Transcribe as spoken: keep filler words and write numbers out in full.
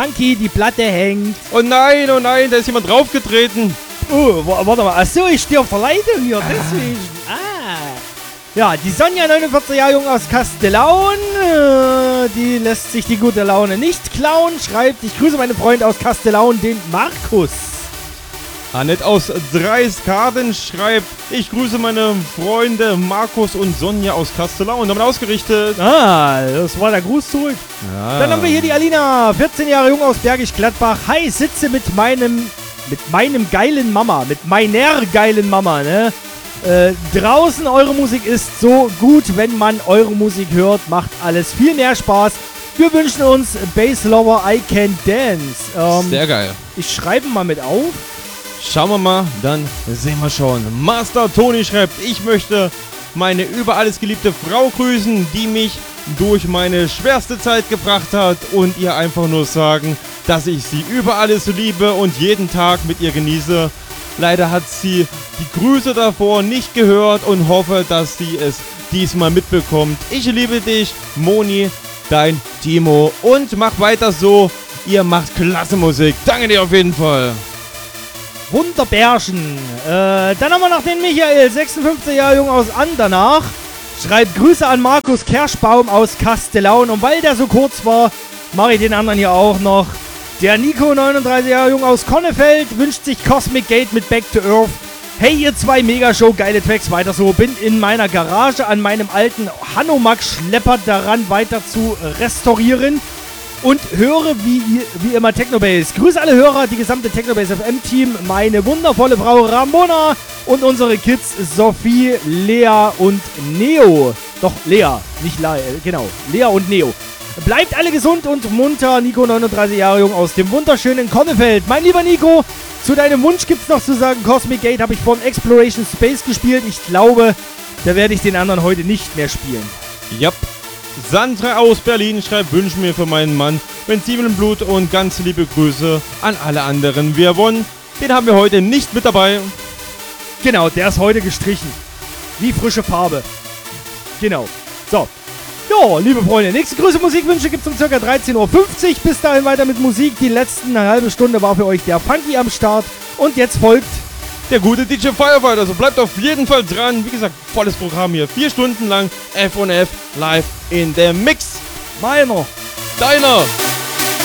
Anki, die Platte hängt. Oh nein, oh nein, da ist jemand draufgetreten. Oh, warte mal. Achso, ich stehe auf der Leitung hier, deswegen. Ah. Ja, die Sonja, neunundvierzig Jahre jung aus Kastellaun, äh, die lässt sich die gute Laune nicht klauen, schreibt, ich grüße meinen Freund aus Kastellaun, den Markus. Annette aus Dreiskaden schreibt, ich grüße meine Freunde Markus und Sonja aus Kastellaun. Damit ausgerichtet. Ah, das war der Gruß zurück. Ja. Dann haben wir hier die Alina, vierzehn Jahre jung aus Bergisch Gladbach. Hi, sitze mit meinem, mit meinem geilen Mama, mit meiner geilen Mama, ne? Äh, draußen, eure Musik ist so gut, wenn man eure Musik hört, macht alles viel mehr Spaß. Wir wünschen uns Bass Lover I Can Dance. Ähm, Sehr geil. Ich schreibe mal mit auf. Schauen wir mal, dann sehen wir schon. Master Toni schreibt, ich möchte meine über alles geliebte Frau grüßen, die mich durch meine schwerste Zeit gebracht hat und ihr einfach nur sagen, dass ich sie über alles liebe und jeden Tag mit ihr genieße. Leider hat sie die Grüße davor nicht gehört und hoffe, dass sie es diesmal mitbekommt. Ich liebe dich, Moni, dein Timo. Und mach weiter so, ihr macht klasse Musik. Danke dir auf jeden Fall. Wunderbärchen. Äh, dann haben wir noch den Michael, sechsundfünfzig Jahre jung aus Andernach. Schreibt Grüße an Markus Kerschbaum aus Kastellaun. Und weil der so kurz war, mache ich den anderen hier auch noch. Der Nico, neununddreißig Jahre jung aus Konnefeld, wünscht sich Cosmic Gate mit Back to Earth. Hey ihr zwei Megashow, geile Tracks, weiter so. Bin in meiner Garage an meinem alten Hanomag-Schlepper daran weiter zu restaurieren. Und höre wie, wie immer Technobase. Grüße alle Hörer, die gesamte Technobase F M-Team, meine wundervolle Frau Ramona und unsere Kids Sophie, Lea und Neo. Doch, Lea, nicht Lea, genau. Lea und Neo. Bleibt alle gesund und munter. Nico, neununddreißig Jahre jung aus dem wunderschönen Konnefeld. Mein lieber Nico, zu deinem Wunsch gibt's noch zu sagen, Cosmic Gate habe ich von Exploration Space gespielt. Ich glaube, da werde ich den anderen heute nicht mehr spielen. Yep. Sandra aus Berlin schreibt, wünsche mir für meinen Mann Benzin Blut und ganz liebe Grüße an alle anderen. Wir wollen, den haben wir heute nicht mit dabei. Genau, der ist heute gestrichen. Wie frische Farbe. Genau. So. Ja, liebe Freunde, nächste Grüße Musikwünsche gibt es um ca. dreizehn Uhr fünfzig. Bis dahin weiter mit Musik. Die letzten eine halbe Stunde war für euch der Funky am Start. Und jetzt folgt der gute D J Firefighter. Also bleibt auf jeden Fall dran. Wie gesagt, volles Programm hier. Vier Stunden lang F und F live in der Mix. Meiner. Deiner.